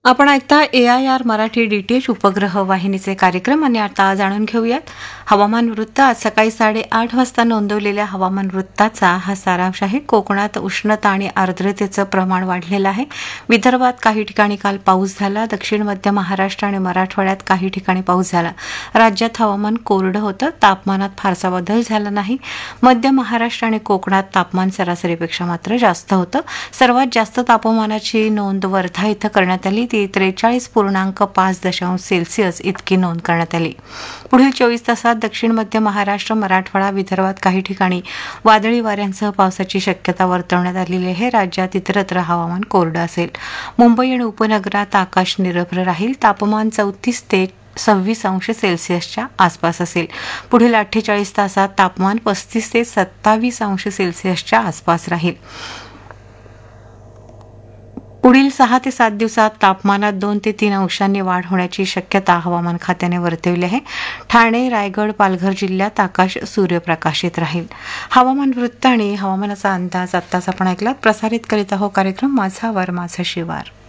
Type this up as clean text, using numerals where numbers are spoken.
आपण ऐकता AIR Marathi DTH उपग्रह वाहिनीचे कार्यक्रम आणि आता जाणून घेऊयात हवामान वृत्त. आज सकाळी 8:30 वाजता नोंदवलेल्या हवामान वृत्ताचा हा सारांश आहे. कोकणात उष्णता आणि आर्द्रतेचं प्रमाण वाढलेलं आहे. विदर्भात काही ठिकाणी काल पाऊस झाला. दक्षिण मध्य महाराष्ट्र आणि मराठवाड्यात काही ठिकाणी पाऊस झाला. राज्यात हवामान कोरडं होतं. तापमानात फारसा बदल झाला नाही. मध्य महाराष्ट्र आणि कोकणात तापमान सरासरीपेक्षा मात्र जास्त होतं. सर्वात जास्त तापमानाची नोंद वर्धा इथं करण्यात आली. ती 43.5 सेल्सिअस इतकी नोंद करण्यात आली. पुढील 24 तासात दक्षिण मध्य महाराष्ट्र, मराठवाडा, विदर्भात काही ठिकाणी वादळी वाऱ्यांसह पावसाची शक्यता वर्तवण्यात आलेली आहे. राज्यात इतरत्र हवामान कोरडं असेल. मुंबई आणि उपनगरात आकाश निरभ्र राहील. तापमान 34 ते 26 सेल्सिअसच्या आसपास असेल. पुढील 48 तासात तापमान 35 ते 27 सेल्सिअसच्या आसपास राहील. पुढील 6 ते 7 दिवसात तापमानात 2 ते 3 अंशांनी वाढ होण्याची शक्यता हवामान खात्याने वर्तवली आहे. ठाणे, रायगड, पालघर जिल्ह्यात आकाश सूर्यप्रकाशित राहील. हवामान वृत्त आणि हवामानाचा अंदाज आत्ताच आपण ऐकलात. प्रसारित करीत आहोत कार्यक्रम माझा वर माझा शिवार.